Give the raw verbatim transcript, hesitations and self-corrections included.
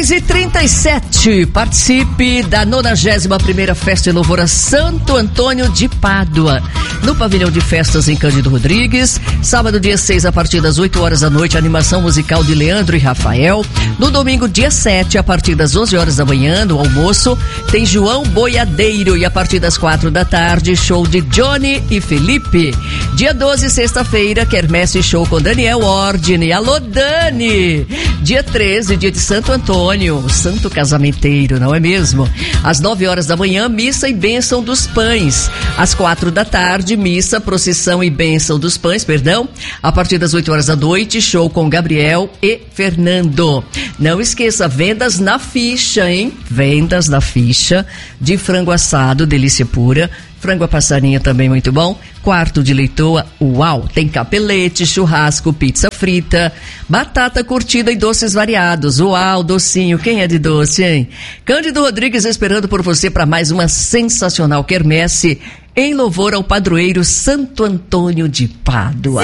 dez e trinta e sete, participe da nonagésima primeira Festa em Louvor a Santo Antônio de Pádua, no pavilhão de festas em Cândido Rodrigues, sábado dia seis a partir das oito horas da noite, animação musical de Leandro e Rafael. No domingo dia sete a partir das onze horas da manhã, no almoço, tem João Boiadeiro e a partir das quatro da tarde, show de Johnny e Felipe. Dia doze, sexta-feira, quermesse show com Daniel Ordine. Alô, Dani! Dia treze, dia de Santo Antônio, o santo casamenteiro, não é mesmo? Às nove horas da manhã, missa e bênção dos pães. Às quatro da tarde, missa, procissão e bênção dos pães, perdão. A partir das oito horas da noite, show com Gabriel e Fernando. Não esqueça, vendas na ficha, hein? Vendas na ficha de frango assado, delícia pura. Frango a passarinho também muito bom. Quarto de leitoa, uau! Tem capelete, churrasco, pizza frita, batata curtida e doces variados. Uau, docinho, quem é de doce, hein? Cândido Rodrigues esperando por você para mais uma sensacional quermesse em louvor ao padroeiro Santo Antônio de Pádua.